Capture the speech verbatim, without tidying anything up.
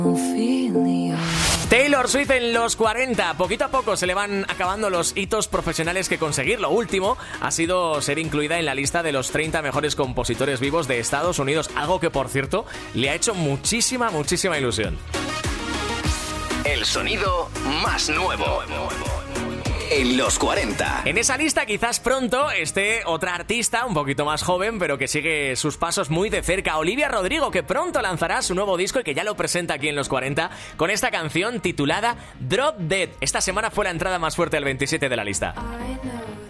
Taylor Swift en los cuarenta. Poquito a poco se le van acabando los hitos profesionales que conseguir. Lo último ha sido ser incluida en la lista de los treinta mejores compositores vivos de Estados Unidos, algo que, por cierto, le ha hecho muchísima, muchísima ilusión. El sonido más nuevo en los cuarenta. En esa lista quizás pronto esté otra artista un poquito más joven, pero que sigue sus pasos muy de cerca, Olivia Rodrigo, que pronto lanzará su nuevo disco y que ya lo presenta aquí en los cuarenta con esta canción titulada Drop Dead. Esta semana fue la entrada más fuerte al veintisiete de la lista.